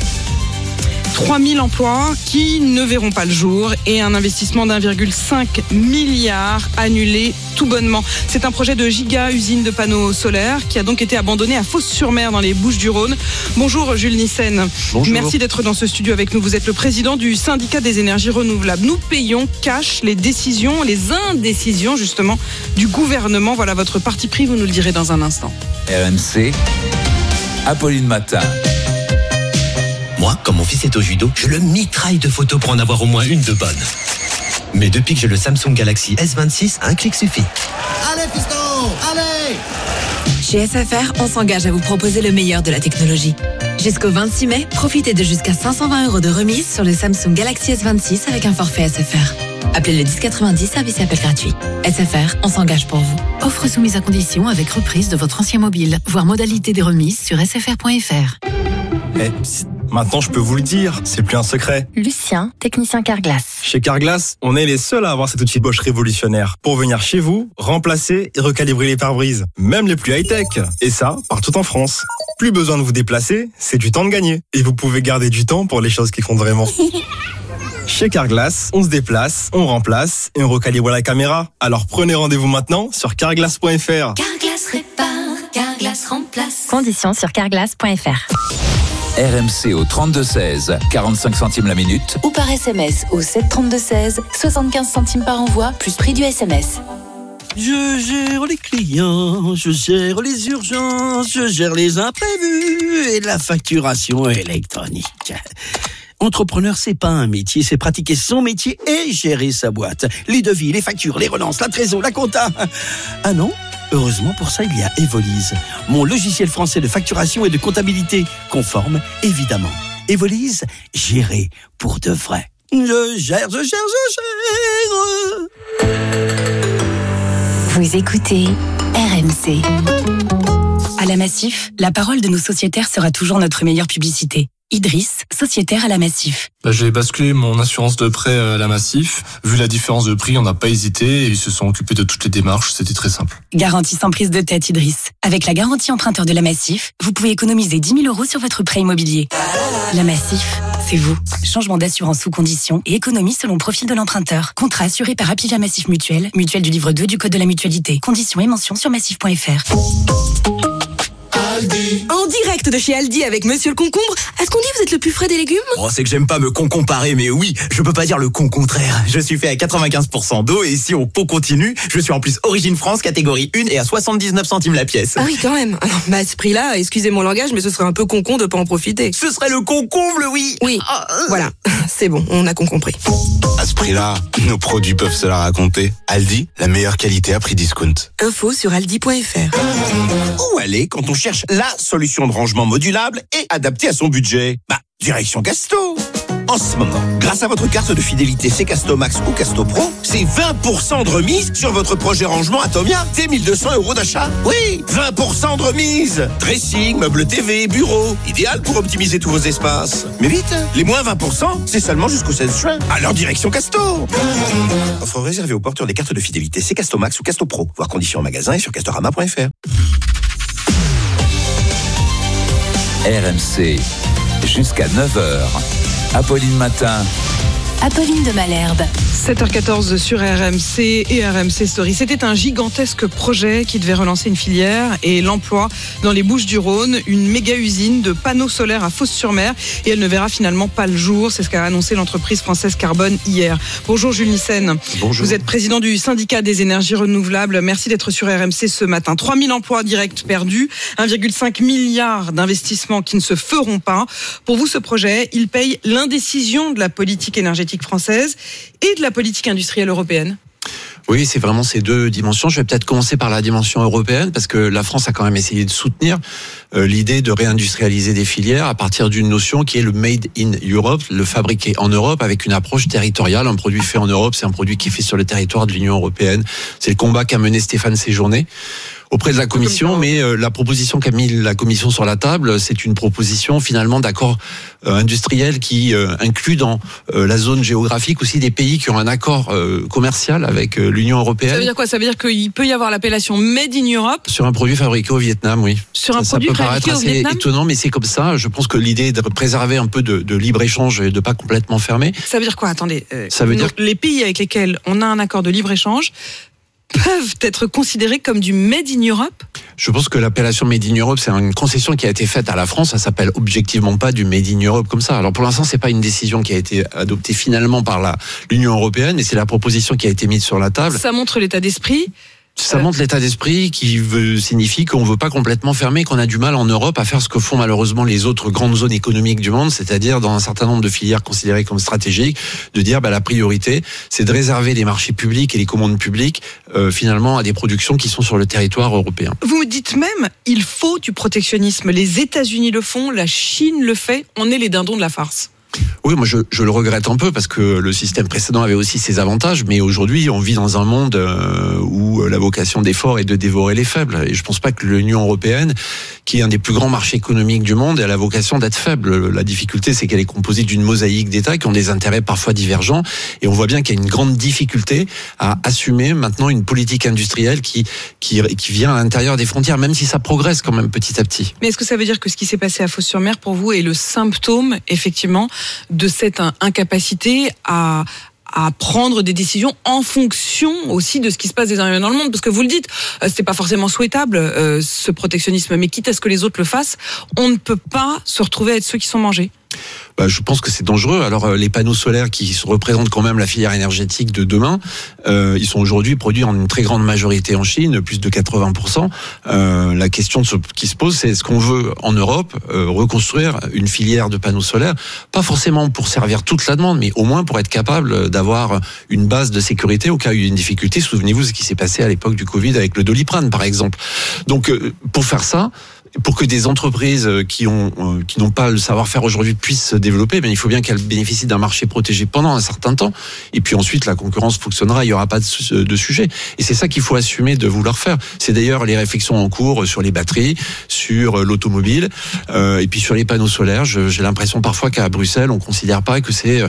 trois mille emplois qui ne verront pas le jour et un investissement d'un virgule cinq milliard annulé tout bonnement. C'est un projet de giga usine de panneaux solaires qui a donc été abandonné à Fos-sur-Mer dans les Bouches-du-Rhône. Bonjour Jules Nissen. Bonjour. Merci d'être dans ce studio avec nous. Vous êtes le président du syndicat des énergies renouvelables. Nous payons cash les décisions, les indécisions justement du gouvernement. Voilà votre parti pris, vous nous le direz dans un instant. R M C, Apolline Matin. Moi, quand mon fils est au judo, je le mitraille de photos pour en avoir au moins une de bonne. Mais depuis que j'ai le Samsung Galaxy S vingt-six, un clic suffit. Allez, fiston, allez! Chez S F R, on s'engage à vous proposer le meilleur de la technologie. Jusqu'au vingt-six mai, profitez de jusqu'à cinq cent vingt euros de remise sur le Samsung Galaxy S vingt-six avec un forfait S F R. Appelez le dix quatre-vingt-dix, service et appel gratuit. S F R, on s'engage pour vous. Offre soumise à condition avec reprise de votre ancien mobile. Voir modalité des remises sur s f r point f r. Eh, psst, maintenant je peux vous le dire, c'est plus un secret. Lucien, technicien Carglass. Chez Carglass, on est les seuls à avoir cet outil Bosch révolutionnaire pour venir chez vous, remplacer et recalibrer les pare-brises, même les plus high-tech. Et ça, partout en France. Plus besoin de vous déplacer, c'est du temps de gagner. Et vous pouvez garder du temps pour les choses qui comptent vraiment. Chez Carglass, on se déplace, on remplace et on recalibre la caméra. Alors prenez rendez-vous maintenant sur carglass point f r. Carglass répare, Carglass remplace. Conditions sur carglass point f r. R M C au trente-deux seize, quarante-cinq centimes la minute. Ou par S M S au sept trente-deux seize, soixante-quinze centimes par envoi, plus prix du S M S. Je gère les clients, je gère les urgences, je gère les imprévus et la facturation électronique. Entrepreneur, c'est pas un métier, c'est pratiquer son métier et gérer sa boîte. Les devis, les factures, les relances, la trésor, la compta. Ah non ? Heureusement, pour ça, il y a Evolise, mon logiciel français de facturation et de comptabilité, conforme, évidemment. Evolise, gérer pour de vrai. Je gère, je gère, je gère. Vous écoutez R M C. À la Massif, la parole de nos sociétaires sera toujours notre meilleure publicité. Idriss, sociétaire à la Massif. Bah, j'ai basculé mon assurance de prêt à la Massif. Vu la différence de prix, on n'a pas hésité et ils se sont occupés de toutes les démarches. C'était très simple. Garantie sans prise de tête, Idriss. Avec la garantie emprunteur de la Massif, vous pouvez économiser dix mille euros sur votre prêt immobilier. La Massif, c'est vous. Changement d'assurance sous condition et économie selon profil de l'emprunteur. Contrat assuré par Apivia Massif Mutuelle, mutuelle du livre deux du Code de la mutualité. Conditions et mentions sur massif point f r. Aldi. Aldi. direct de chez Aldi avec Monsieur le Concombre. Est-ce qu'on dit vous êtes le plus frais des légumes? Oh, c'est que j'aime pas me con-comparer, mais oui, je peux pas dire le con contraire. Je suis fait à quatre-vingt-quinze pour cent d'eau et si on con continue, je suis en plus Origine France, catégorie un et à soixante-dix-neuf centimes la pièce. Ah oui, quand même. Alors, bah, à ce prix-là, excusez mon langage, mais ce serait un peu con-con de pas en profiter. Ce serait le concomble, oui. Oui, oh, euh... voilà, c'est bon, on a con compris. À ce prix-là, nos produits peuvent se la raconter. Aldi, la meilleure qualité à prix discount. Info sur aldi point f r. Où aller quand on cherche la solution de rangement modulable et adaptée à son budget? Bah, direction Casto. En ce moment, grâce à votre carte de fidélité C Casto Max ou Casto Pro, c'est vingt pour cent de remise sur votre projet rangement Atomia dès mille deux cents euros d'achat. Oui, vingt pour cent de remise. Dressing, meubles T V, bureau, idéal pour optimiser tous vos espaces. Mais vite, les moins vingt pour cent, c'est seulement jusqu'au seize juin. Alors direction Casto. Offre réservée aux porteurs des cartes de fidélité C Casto Max ou Casto Pro. Voir conditions en magasin et sur castorama point f r. R M C, jusqu'à neuf heures. Apolline Matin. Apolline de Malherbe. sept heures quatorze sur R M C et R M C Story. C'était un gigantesque projet qui devait relancer une filière et l'emploi dans les Bouches-du-Rhône, une méga usine de panneaux solaires à Fos-sur-Mer et elle ne verra finalement pas le jour. C'est ce qu'a annoncé l'entreprise française Carbone hier. Bonjour Jules Nyssen. Bonjour. Vous êtes président du syndicat des énergies renouvelables. Merci d'être sur R M C ce matin. trois mille emplois directs perdus, un virgule cinq milliard d'investissements qui ne se feront pas. Pour vous, ce projet, il paye l'indécision de la politique énergétique française et de la politique industrielle européenne. Oui, c'est vraiment ces deux dimensions. Je vais peut-être commencer par la dimension européenne parce que la France a quand même essayé de soutenir euh, l'idée de réindustrialiser des filières à partir d'une notion qui est le Made in Europe, le fabriqué en Europe avec une approche territoriale. Un produit fait en Europe, c'est un produit qui est fait sur le territoire de l'Union européenne. C'est le combat qu'a mené Stéphane Séjourné auprès de la Commission, mais euh, la proposition qu'a mis la Commission sur la table, c'est une proposition finalement d'accord euh, industriel qui euh, inclut dans euh, la zone géographique aussi des pays qui ont un accord euh, commercial avec euh, l'Union européenne. Ça veut dire quoi? Ça veut dire qu'il peut y avoir l'appellation Made in Europe sur un produit fabriqué au Vietnam, oui. Sur un ça, produit ça peut fabriqué paraître au assez Vietnam étonnant, mais c'est comme ça. Je pense que l'idée est de préserver un peu de, de libre-échange et de pas complètement fermer. Ça veut dire quoi? Attendez. Euh, ça veut dire les pays avec lesquels on a un accord de libre-échange peuvent être considérés comme du Made in Europe? Je pense que l'appellation Made in Europe, c'est une concession qui a été faite à la France. Ça s'appelle objectivement pas du Made in Europe comme ça. Alors pour l'instant, c'est pas une décision qui a été adoptée finalement par la, l'Union européenne, mais c'est la proposition qui a été mise sur la table. Ça montre l'état d'esprit. Ça montre l'état d'esprit qui veut, signifie qu'on veut pas complètement fermer, qu'on a du mal en Europe à faire ce que font malheureusement les autres grandes zones économiques du monde, c'est-à-dire dans un certain nombre de filières considérées comme stratégiques, de dire bah, la priorité, c'est de réserver les marchés publics et les commandes publiques euh, finalement à des productions qui sont sur le territoire européen. Vous me dites même, il faut du protectionnisme. Les États-Unis le font, la Chine le fait, on est les dindons de la farce. Oui, moi je, je le regrette un peu parce que le système précédent avait aussi ses avantages, mais aujourd'hui on vit dans un monde euh, où la vocation des forts est de dévorer les faibles. Et je pense pas que l'Union européenne, qui est un des plus grands marchés économiques du monde, ait la vocation d'être faible. La difficulté, c'est qu'elle est composée d'une mosaïque d'États qui ont des intérêts parfois divergents, et on voit bien qu'il y a une grande difficulté à assumer maintenant une politique industrielle qui qui, qui vient à l'intérieur des frontières, même si ça progresse quand même petit à petit. Mais est-ce que ça veut dire que ce qui s'est passé à Fos-sur-Mer pour vous est le symptôme effectivement de cette incapacité à à prendre des décisions en fonction aussi de ce qui se passe désormais dans le monde, parce que vous le dites, euh, c'était pas forcément souhaitable euh, ce protectionnisme, mais quitte à ce que les autres le fassent, on ne peut pas se retrouver à être ceux qui sont mangés. Bah, je pense que c'est dangereux. Alors euh, les panneaux solaires qui représentent quand même la filière énergétique de demain, euh, ils sont aujourd'hui produits en une très grande majorité en Chine, plus de quatre-vingts pour cent. Euh, la question de ce, qui se pose, c'est est-ce qu'on veut en Europe euh, reconstruire une filière de panneaux solaires, pas forcément pour servir toute la demande, mais au moins pour être capable d'avoir une base de sécurité au cas où il y a une difficulté. Souvenez-vous ce qui s'est passé à l'époque du Covid avec le Doliprane par exemple. Donc euh, pour faire ça, pour que des entreprises qui ont euh, qui n'ont pas le savoir-faire aujourd'hui puissent se développer, ben il faut bien qu'elles bénéficient d'un marché protégé pendant un certain temps. Et puis ensuite, la concurrence fonctionnera, il y aura pas de, de sujet. Et c'est ça qu'il faut assumer de vouloir faire. C'est d'ailleurs les réflexions en cours sur les batteries, sur l'automobile, euh, et puis sur les panneaux solaires. Je, j'ai l'impression parfois qu'à Bruxelles, on considère pas que c'est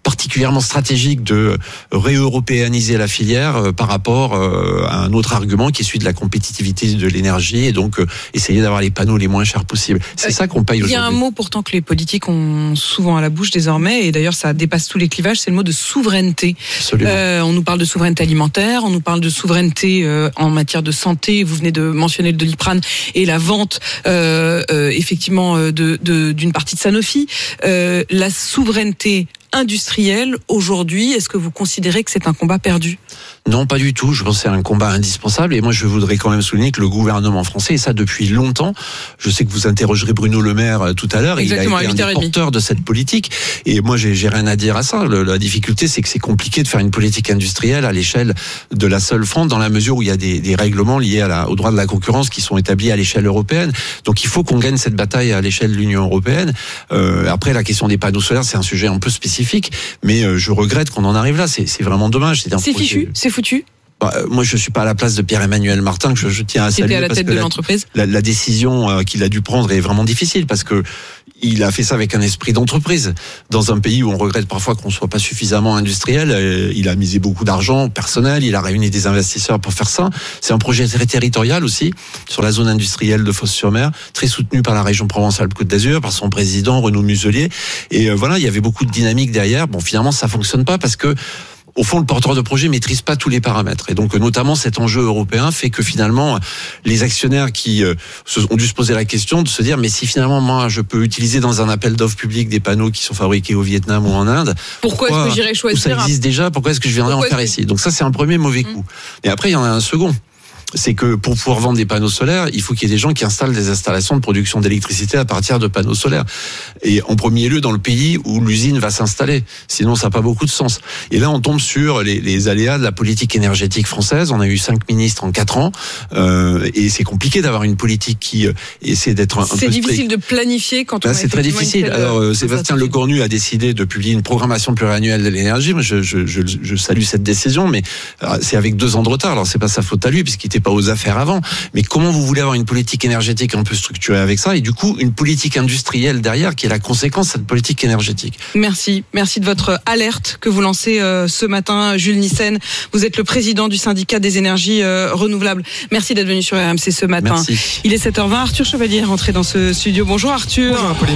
particulièrement stratégique de réeuropéaniser la filière euh, par rapport euh, à un autre argument qui est celui de la compétitivité de l'énergie et donc euh, essayer d'avoir les panneaux les moins chers possibles. C'est euh, ça qu'on paye aujourd'hui. Il y a un mot pourtant que les politiques ont souvent à la bouche désormais, et d'ailleurs ça dépasse tous les clivages, c'est le mot de souveraineté. Euh, on nous parle de souveraineté alimentaire, on nous parle de souveraineté euh, en matière de santé. Vous venez de mentionner le Doliprane et la vente euh, euh, effectivement de, de, d'une partie de Sanofi. Euh, la souveraineté industrielle aujourd'hui, est-ce que vous considérez que c'est un combat perdu ? Non, pas du tout. Je pense que c'est un combat indispensable. Et moi, je voudrais quand même souligner que le gouvernement français, et ça depuis longtemps, je sais que vous interrogerez Bruno Le Maire tout à l'heure, exactement, il a été un des porteurs de cette politique. Et moi, j'ai, j'ai rien à dire à ça. Le, la difficulté, c'est que c'est compliqué de faire une politique industrielle à l'échelle de la seule France, dans la mesure où il y a des, des règlements liés à la, au droit de la concurrence qui sont établis à l'échelle européenne. Donc, il faut qu'on gagne cette bataille à l'échelle de l'Union européenne. Euh, après, la question des panneaux solaires, c'est un sujet un peu spécifique. Mais euh, je regrette qu'on en arrive là. C'est, c'est vraiment dommage. C'est, un c'est projet... fichu, c'est foutu. Bah, moi, je suis pas à la place de Pierre-Emmanuel Martin, que je, je tiens à saluer. C'était à la parce tête que de la, l'entreprise. La, la décision euh, qu'il a dû prendre est vraiment difficile parce que il a fait ça avec un esprit d'entreprise. Dans un pays où on regrette parfois qu'on soit pas suffisamment industriel, euh, il a misé beaucoup d'argent personnel, il a réuni des investisseurs pour faire ça. C'est un projet très territorial aussi, sur la zone industrielle de Fos-sur-Mer, très soutenu par la région Provence-Alpes-Côte d'Azur, par son président Renaud Muselier. Et euh, voilà, il y avait beaucoup de dynamique derrière. Bon, finalement, ça fonctionne pas parce que au fond, le porteur de projet maîtrise pas tous les paramètres. Et donc, notamment, cet enjeu européen fait que finalement, les actionnaires qui euh, ont dû se poser la question de se dire, mais si finalement, moi, je peux utiliser dans un appel d'offres public des panneaux qui sont fabriqués au Vietnam ou en Inde, pourquoi, pourquoi est-ce que j'irais choisir? Ça existe déjà, pourquoi est-ce que je viendrais pourquoi en faire que... ici? Donc ça, c'est un premier mauvais coup. Mmh. Et après, il y en a un second. C'est que pour pouvoir vendre des panneaux solaires, il faut qu'il y ait des gens qui installent des installations de production d'électricité à partir de panneaux solaires. Et en premier lieu dans le pays où l'usine va s'installer. Sinon, ça n'a pas beaucoup de sens. Et là, on tombe sur les, les aléas de la politique énergétique française. On a eu cinq ministres en quatre ans. Euh, et c'est compliqué d'avoir une politique qui euh, essaie d'être un, un peu... C'est difficile de planifier quand on Là, c'est très difficile. Alors, euh, Sébastien Lecornu a décidé de publier une programmation pluriannuelle de l'énergie. Moi, je, je, je, je salue cette décision, mais euh, c'est avec deux ans de retard. Alors, c'est pas sa faute à lui, puisqu'il était pas aux affaires avant. Mais comment vous voulez avoir une politique énergétique un peu structurée avec ça et du coup une politique industrielle derrière qui est la conséquence de cette politique énergétique? Merci. Merci de votre alerte que vous lancez euh, ce matin, Jules Nyssen. Vous êtes le président du syndicat des énergies euh, renouvelables. Merci d'être venu sur R M C ce matin. Merci. Il est sept heures vingt. Arthur Chevalier est rentré dans ce studio. Bonjour Arthur. Bonjour Apolline.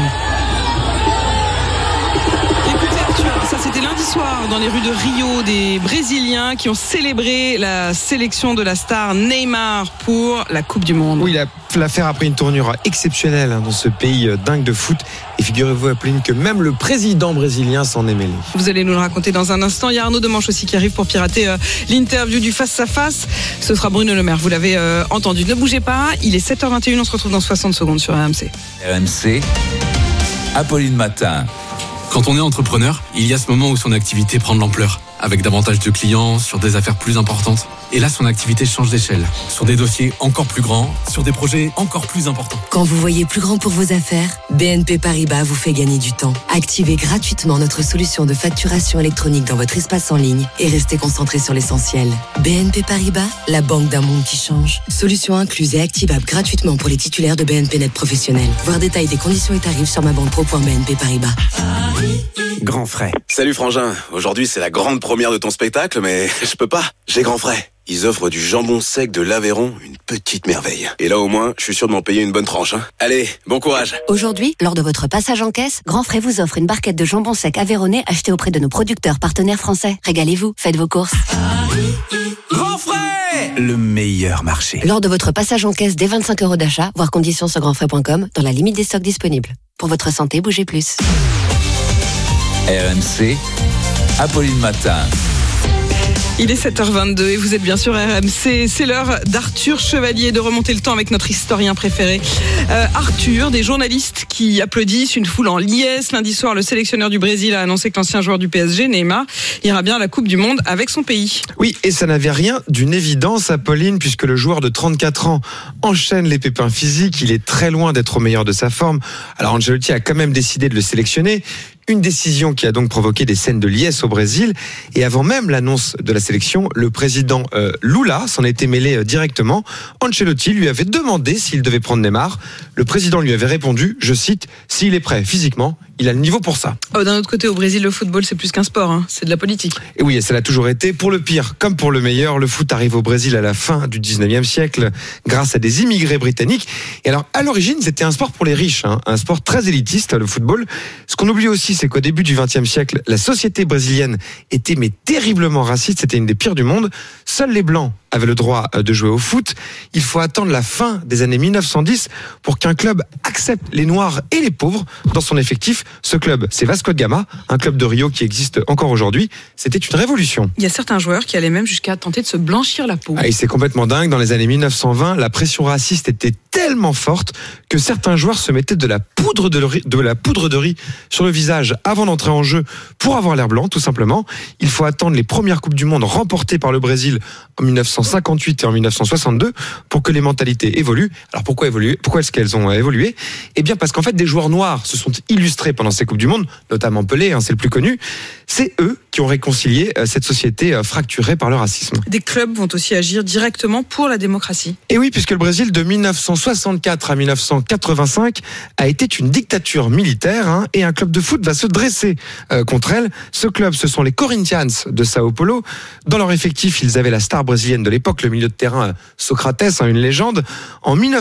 C'était lundi soir dans les rues de Rio, des Brésiliens qui ont célébré la sélection de la star Neymar pour la Coupe du Monde. Oui, la, l'affaire a pris une tournure exceptionnelle hein, dans ce pays dingue de foot. Et figurez-vous, Apolline, que même le président brésilien s'en est mêlé. Vous allez nous le raconter dans un instant. Il y a Arnaud Demanche aussi qui arrive pour pirater euh, l'interview du face-à-face. Ce sera Bruno Le Maire, vous l'avez euh, entendu. Ne bougez pas, il est sept heures vingt et une, on se retrouve dans soixante secondes sur R M C. R M C, Apolline Matin. Quand on est entrepreneur, il y a ce moment où son activité prend de l'ampleur, avec davantage de clients, sur des affaires plus importantes. Et là, son activité change d'échelle, sur des dossiers encore plus grands, sur des projets encore plus importants. Quand vous voyez plus grand pour vos affaires, B N P Paribas vous fait gagner du temps. Activez gratuitement notre solution de facturation électronique dans votre espace en ligne et restez concentré sur l'essentiel. B N P Paribas, la banque d'un monde qui change. Solution incluse et activable gratuitement pour les titulaires de B N P Net professionnels. Voir détail des conditions et tarifs sur ma banque pro point b n p paribas. Grand frais. Salut Frangin, aujourd'hui c'est la grande première de ton spectacle, mais je peux pas, j'ai Grand frais. Ils offrent du jambon sec de l'Aveyron, une petite merveille. Et là au moins, je suis sûr de m'en payer une bonne tranche. Hein. Allez, bon courage. Aujourd'hui, lors de votre passage en caisse, Grand Frais vous offre une barquette de jambon sec aveyronnais achetée auprès de nos producteurs partenaires français. Régalez-vous, faites vos courses. Grand Frais, le meilleur marché. Lors de votre passage en caisse dès vingt-cinq euros d'achat, voir conditions sur grand frais point com, dans la limite des stocks disponibles. Pour votre santé, bougez plus. R M C, Apolline Matin. Il est sept heures vingt-deux et vous êtes bien sûr R M C. C'est l'heure d'Arthur Chevalier de remonter le temps avec notre historien préféré. Euh, Arthur, des journalistes qui applaudissent, une foule en liesse. Lundi soir, le sélectionneur du Brésil a annoncé que l'ancien joueur du P S G, Neymar, ira bien à la Coupe du Monde avec son pays. Oui, et ça n'avait rien d'une évidence, Apolline, puisque le joueur de trente-quatre ans enchaîne les pépins physiques. Il est très loin d'être au meilleur de sa forme. Alors Ancelotti a quand même décidé de le sélectionner. Une décision qui a donc provoqué des scènes de liesse au Brésil. Et avant même l'annonce de la sélection, le président euh, Lula s'en était mêlé euh, directement. Ancelotti lui avait demandé s'il devait prendre Neymar. Le président lui avait répondu, je cite, s'il est prêt physiquement, il a le niveau pour ça. Oh, d'un autre côté, au Brésil, le football, c'est plus qu'un sport, hein. C'est de la politique. Et oui, et ça l'a toujours été. Pour le pire comme pour le meilleur, le foot arrive au Brésil à la fin du dix-neuvième siècle grâce à des immigrés britanniques. Et alors, à l'origine, c'était un sport pour les riches, hein, un sport très élitiste, le football. Ce qu'on oublie aussi, c'est qu'au début du vingtième siècle, la société brésilienne était mais terriblement raciste. C'était une des pires du monde. Seuls les Blancs avaient le droit de jouer au foot. Il faut attendre la fin des années mille neuf cent dix pour qu'un club accepte les Noirs et les pauvres dans son effectif. Ce club, c'est Vasco de Gama, un club de Rio qui existe encore aujourd'hui. C'était une révolution. Il y a certains joueurs qui allaient même jusqu'à tenter de se blanchir la peau. Ah, et c'est complètement dingue. Dans les années mille neuf cent vingt, la pression raciste était tellement forte que certains joueurs se mettaient de la poudre de riz, de la poudre de riz sur le visage avant d'entrer en jeu pour avoir l'air blanc, tout simplement. Il faut attendre les premières Coupes du Monde remportées par le Brésil en mille neuf cent cinquante-huit et en mille neuf cent soixante-deux pour que les mentalités évoluent. Alors pourquoi évoluer ? Pourquoi est-ce qu'elles ont évolué ? Eh bien parce qu'en fait des joueurs noirs se sont illustrés pendant ces Coupes du Monde, notamment Pelé, hein, c'est le plus connu. C'est eux qui ont réconcilié euh, cette société euh, fracturée par le racisme. Des clubs vont aussi agir directement pour la démocratie. Et oui, puisque le Brésil de mille neuf cent soixante-quatre à mille neuf cent quatre-vingt-cinq a été une dictature militaire, hein, et un club de foot va se dresser euh, contre elle. Ce club, ce sont les Corinthians de Sao Paulo. Dans leur effectif, ils avaient la star brésilienne de l'époque, le milieu de terrain Socrates, hein, une légende. En mille neuf